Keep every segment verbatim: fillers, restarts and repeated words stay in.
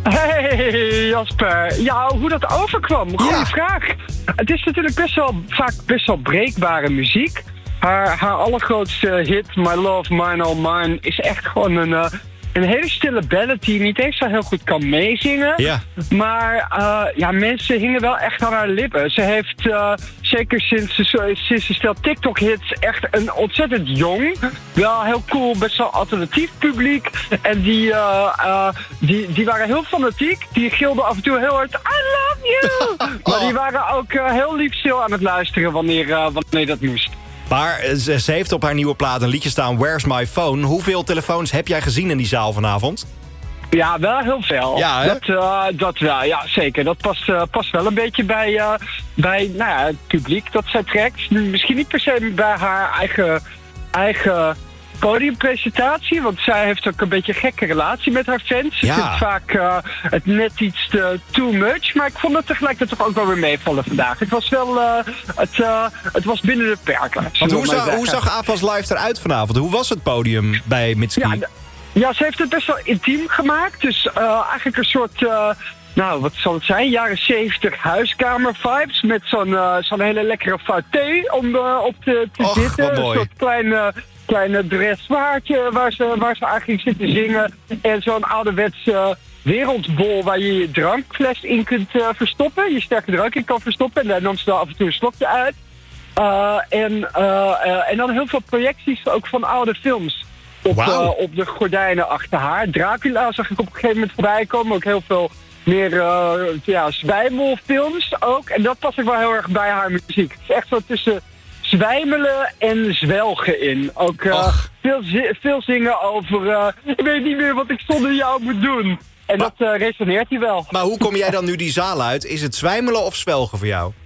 Hey Jasper, ja, hoe dat overkwam, goeie Ja. vraag. Het is natuurlijk best wel vaak best wel breekbare muziek. Haar, haar allergrootste hit, My Love, Mine All Mine, is echt gewoon een, uh, een hele stille ballad die niet eens zo heel goed kan meezingen. Ja. Maar uh, ja, mensen hingen wel echt aan haar lippen. Ze heeft, uh, zeker sinds ze, sinds ze stelt TikTok-hits, echt een ontzettend jong, wel heel cool, best wel alternatief publiek. En die, uh, uh, die, die waren heel fanatiek. Die gilden af en toe heel hard, I love you! Maar die waren ook uh, heel lief stil aan het luisteren wanneer, uh, wanneer dat moest. Maar eh, ze, ze heeft op haar nieuwe plaat een liedje staan, Where's My Phone. Hoeveel telefoons heb jij gezien in die zaal vanavond? Ja, wel heel veel. Ja, hè? Dat, uh, dat wel, ja, zeker. Dat past, uh, past wel een beetje bij, uh, bij nou ja, het publiek dat zij trekt. Nu, misschien niet per se bij haar eigen, eigen podiumpresentatie, want zij heeft ook een beetje een gekke relatie met haar fans. Ze Ja. vindt vaak uh, het net iets te too much, maar ik vond het tegelijkertijd toch ook wel weer meevallen vandaag. Het was wel, uh, het, uh, het was binnen de perken. Want hoe, zullen we maar zag, hoe zeggen. zag Avas Live eruit vanavond? Hoe was het podium bij Mitski? Ja, d- ja, ze heeft het best wel intiem gemaakt. Dus uh, eigenlijk een soort, uh, nou, wat zal het zijn? Jaren zeventig huiskamer vibes. Met zo'n uh, zo'n hele lekkere fauteuil om uh, op te, te Och, zitten. wat mooi. Een soort kleine, kleine dressoirtje waar ze, waar ze eigenlijk zitten zingen. En zo'n ouderwets uh, wereldbol waar je je drankfles in kunt uh, verstoppen. Je sterke drank in kan verstoppen. En daar nam ze dan af en toe een slokje uit. Uh, en, uh, uh, en dan heel veel projecties ook van oude films. Op, Wauw. uh, op de gordijnen achter haar. Dracula zag ik op een gegeven moment voorbij komen. Ook heel veel meer uh, ja, zwijmelfilms ook. En dat past ook wel heel erg bij haar muziek. Het is echt zo tussen zwijmelen en zwelgen in. Ook uh, Och. veel, zi- veel zingen over... Uh, ik weet niet meer wat ik zonder jou moet doen. En Maar- dat uh, resoneert hij wel. Maar hoe kom jij dan nu die zaal uit? Is het zwijmelen of zwelgen voor jou?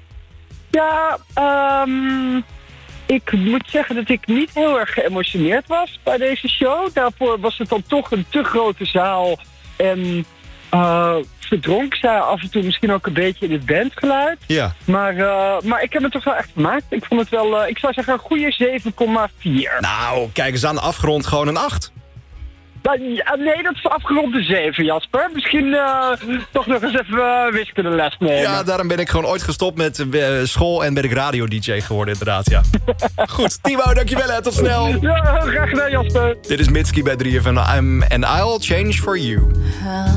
Ja, ehm ik moet zeggen dat ik niet heel erg geëmotioneerd was bij deze show. Daarvoor was het dan toch een te grote zaal. En uh, verdronk zij af en toe misschien ook een beetje in het bandgeluid. Ja. Maar, uh, maar ik heb het toch wel echt gemaakt. Ik vond het wel, uh, ik zou zeggen, een goede zeven komma vier. Nou, kijk eens aan de afgrond, gewoon een acht. Nou, ja, nee, dat is afgerond de zeven, Jasper. Misschien uh, toch nog eens even uh, wiskundeles nemen. Ja, daarom ben ik gewoon ooit gestopt met uh, school en ben ik radio-dj geworden, inderdaad, ja. Goed, Timo, dankjewel, hè, tot snel. Ja, graag gedaan, Jasper. Dit is Mitski bij drie F M, I'm, and I'll change for you.